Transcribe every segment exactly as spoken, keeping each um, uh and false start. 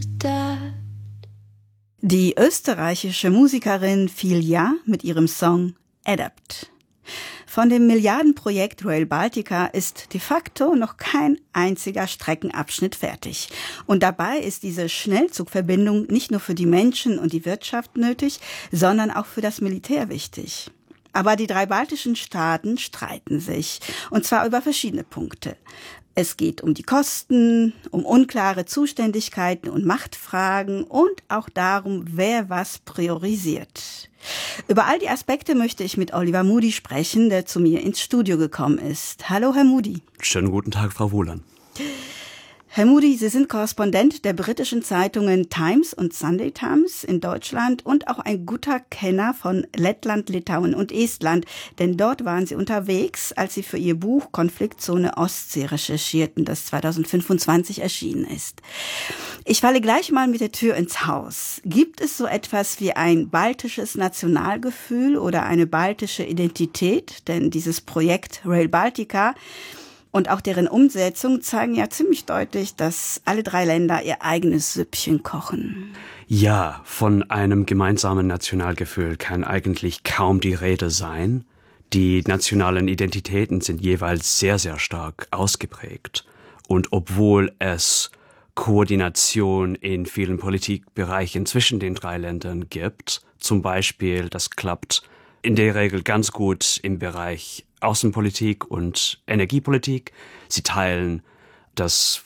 Die österreichische Musikerin Filja mit ihrem Song Adapt. Von dem Milliardenprojekt Rail Baltica ist de facto noch kein einziger Streckenabschnitt fertig. Und dabei ist diese Schnellzugverbindung nicht nur für die Menschen und die Wirtschaft nötig, sondern auch für das Militär wichtig. Aber die drei baltischen Staaten streiten sich, und zwar über verschiedene Punkte. Es geht um die Kosten, um unklare Zuständigkeiten und Machtfragen und auch darum, wer was priorisiert. Über all die Aspekte möchte ich mit Oliver Moody sprechen, der zu mir ins Studio gekommen ist. Hallo, Herr Moody. Schönen guten Tag, Frau Wohlan. Herr Moody, Sie sind Korrespondent der britischen Zeitungen Times und Sunday Times in Deutschland und auch ein guter Kenner von Lettland, Litauen und Estland, denn dort waren Sie unterwegs, als Sie für Ihr Buch Konfliktzone Ostsee recherchierten, das zweitausendfünfundzwanzig erschienen ist. Ich falle gleich mal mit der Tür ins Haus. Gibt es so etwas wie ein baltisches Nationalgefühl oder eine baltische Identität? Denn dieses Projekt Rail Baltica und auch deren Umsetzung zeigen ja ziemlich deutlich, dass alle drei Länder ihr eigenes Süppchen kochen. Ja, von einem gemeinsamen Nationalgefühl kann eigentlich kaum die Rede sein. Die nationalen Identitäten sind jeweils sehr, sehr stark ausgeprägt. Und obwohl es Koordination in vielen Politikbereichen zwischen den drei Ländern gibt, zum Beispiel, das klappt in der Regel ganz gut im Bereich Außenpolitik und Energiepolitik. Sie teilen das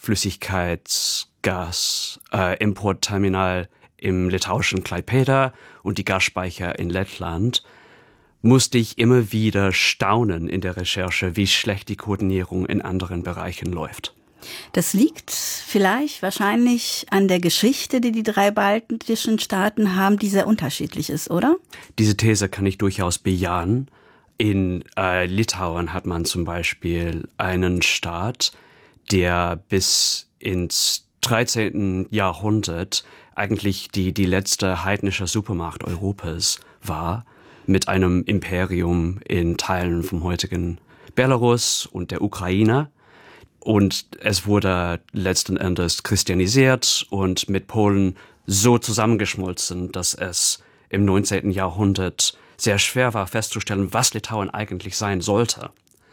Flüssigkeitsgas-Importterminal äh, im litauischen Klaipėda und die Gasspeicher in Lettland. Musste ich immer wieder staunen in der Recherche, wie schlecht die Koordinierung in anderen Bereichen läuft. Das liegt vielleicht wahrscheinlich an der Geschichte, die die drei baltischen Staaten haben, die sehr unterschiedlich ist, oder? Diese These kann ich durchaus bejahen. In äh, Litauen hat man zum Beispiel einen Staat, der bis ins dreizehnten Jahrhundert eigentlich die, die letzte heidnische Supermacht Europas war, mit einem Imperium in Teilen vom heutigen Belarus und der Ukraine. Und es wurde letzten Endes christianisiert und mit Polen so zusammengeschmolzen, dass es im neunzehnten Jahrhundert sehr schwer war festzustellen, was Litauen eigentlich sein sollte.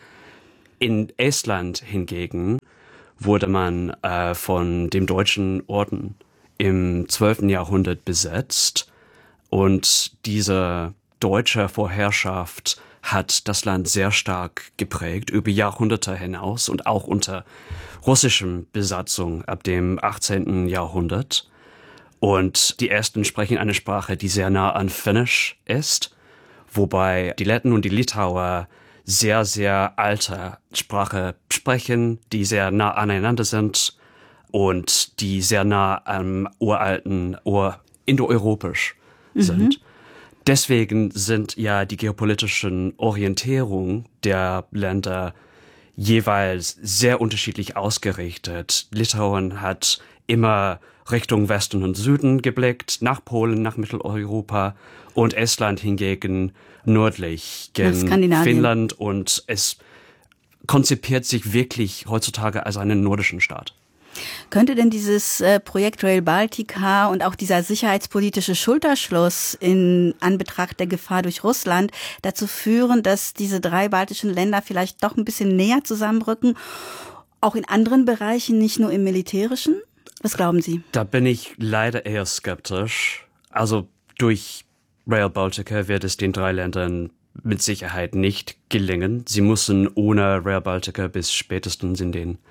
In Estland hingegen wurde man äh, von dem Deutschen Orden im zwölften Jahrhundert besetzt und diese deutsche Vorherrschaft hat das Land sehr stark geprägt, über Jahrhunderte hinaus und auch unter russischem Besatzung ab dem achtzehnten Jahrhundert. Und die Esten sprechen eine Sprache, die sehr nah an Finnisch ist, wobei die Letten und die Litauer sehr, sehr alte Sprache sprechen, die sehr nah aneinander sind und die sehr nah am uralten, ur-indoeuropäisch mhm. sind. Deswegen sind ja die geopolitischen Orientierungen der Länder jeweils sehr unterschiedlich ausgerichtet. Litauen hat immer Richtung Westen und Süden geblickt, nach Polen, nach Mitteleuropa und Estland hingegen nördlich gen Finnland und es konzipiert sich wirklich heutzutage als einen nordischen Staat. Könnte denn dieses äh, Projekt Rail Baltica und auch dieser sicherheitspolitische Schulterschluss in Anbetracht der Gefahr durch Russland dazu führen, dass diese drei baltischen Länder vielleicht doch ein bisschen näher zusammenrücken, auch in anderen Bereichen, nicht nur im militärischen? Was glauben Sie? Da bin ich leider eher skeptisch. Also durch Rail Baltica wird es den drei Ländern mit Sicherheit nicht gelingen. Sie müssen ohne Rail Baltica bis spätestens in den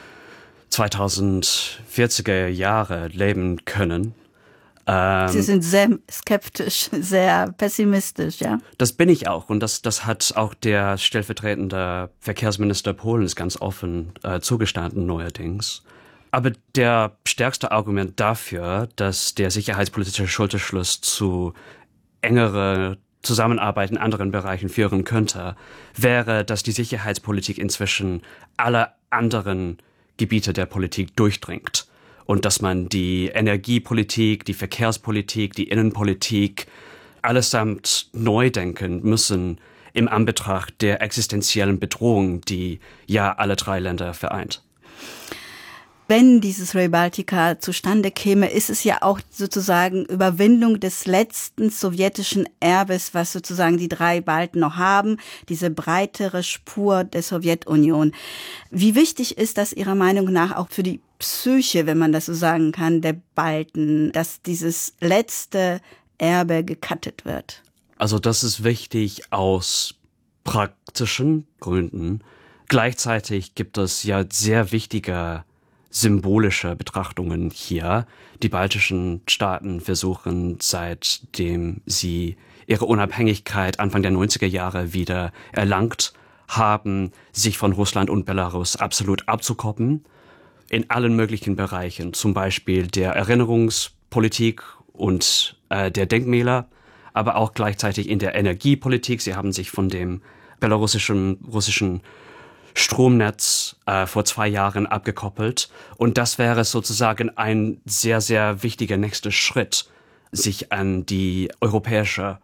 zweitausendvierziger Jahre leben können. Ähm, Sie sind sehr skeptisch, sehr pessimistisch, ja? Das bin ich auch und das, das hat auch der stellvertretende Verkehrsminister Polens ganz offen äh, zugestanden neuerdings. Aber der stärkste Argument dafür, dass der sicherheitspolitische Schulterschluss zu engerer Zusammenarbeit in anderen Bereichen führen könnte, wäre, dass die Sicherheitspolitik inzwischen alle anderen Gebiete der Politik durchdringt und dass man die Energiepolitik, die Verkehrspolitik, die Innenpolitik allesamt neu denken müssen im Anbetracht der existenziellen Bedrohung, die ja alle drei Länder vereint. Wenn dieses Rail Baltica zustande käme, ist es ja auch sozusagen Überwindung des letzten sowjetischen Erbes, was sozusagen die drei Balten noch haben, diese breitere Spur der Sowjetunion. Wie wichtig ist das Ihrer Meinung nach auch für die Psyche, wenn man das so sagen kann, der Balten, dass dieses letzte Erbe gecuttet wird? Also das ist wichtig aus praktischen Gründen. Gleichzeitig gibt es ja sehr wichtige symbolische Betrachtungen hier. Die baltischen Staaten versuchen, seitdem sie ihre Unabhängigkeit Anfang der neunziger Jahre wieder erlangt haben, sich von Russland und Belarus absolut abzukoppeln. In allen möglichen Bereichen, zum Beispiel der Erinnerungspolitik und äh, der Denkmäler, aber auch gleichzeitig in der Energiepolitik. Sie haben sich von dem belarussischen russischen Stromnetz äh, vor zwei Jahren abgekoppelt. Und das wäre sozusagen ein sehr, sehr wichtiger nächster Schritt, sich an die europäische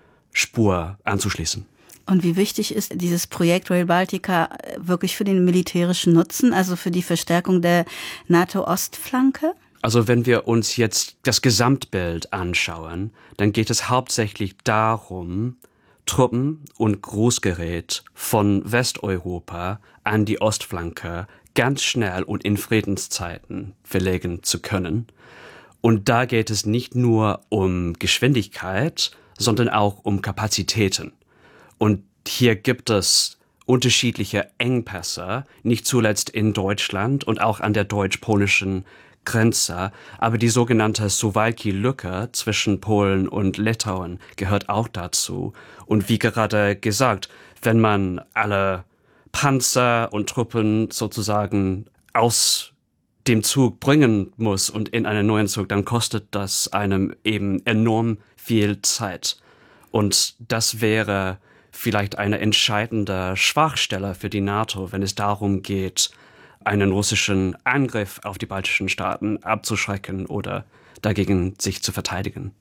Spur anzuschließen. Und wie wichtig ist dieses Projekt Rail Baltica wirklich für den militärischen Nutzen, also für die Verstärkung der NATO-Ostflanke? Also wenn wir uns jetzt das Gesamtbild anschauen, dann geht es hauptsächlich darum, Truppen und Großgerät von Westeuropa an die Ostflanke ganz schnell und in Friedenszeiten verlegen zu können. Und da geht es nicht nur um Geschwindigkeit, sondern auch um Kapazitäten. Und hier gibt es unterschiedliche Engpässe, nicht zuletzt in Deutschland und auch an der deutsch-polnischen Grenze, aber die sogenannte Suwałki-Lücke zwischen Polen und Litauen gehört auch dazu. Und wie gerade gesagt, wenn man alle Panzer und Truppen sozusagen aus dem Zug bringen muss und in einen neuen Zug, dann kostet das einem eben enorm viel Zeit. Und das wäre vielleicht eine entscheidende Schwachstelle für die NATO, wenn es darum geht, einen russischen Angriff auf die baltischen Staaten abzuschrecken oder dagegen sich zu verteidigen.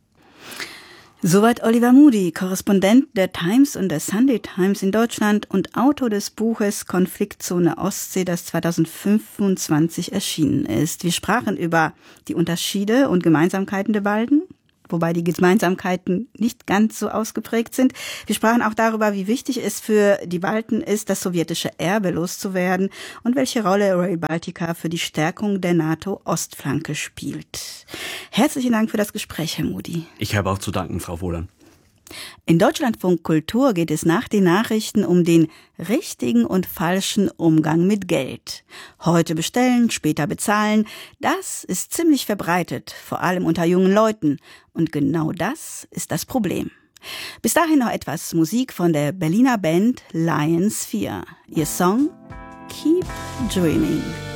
Soweit Oliver Moody, Korrespondent der Times und der Sunday Times in Deutschland und Autor des Buches Konfliktzone Ostsee, das zweitausendfünfundzwanzig erschienen ist. Wir sprachen über die Unterschiede und Gemeinsamkeiten der Balten, wobei die Gemeinsamkeiten nicht ganz so ausgeprägt sind. Wir sprachen auch darüber, wie wichtig es für die Balten ist, das sowjetische Erbe loszuwerden und welche Rolle Rail Baltica für die Stärkung der NATO-Ostflanke spielt. Herzlichen Dank für das Gespräch, Herr Moody. Ich habe auch zu danken, Frau Wohlan. In Deutschlandfunk Kultur geht es nach den Nachrichten um den richtigen und falschen Umgang mit Geld. Heute bestellen, später bezahlen, das ist ziemlich verbreitet, vor allem unter jungen Leuten. Und genau das ist das Problem. Bis dahin noch etwas Musik von der Berliner Band Lions vier. Ihr Song Keep Dreaming.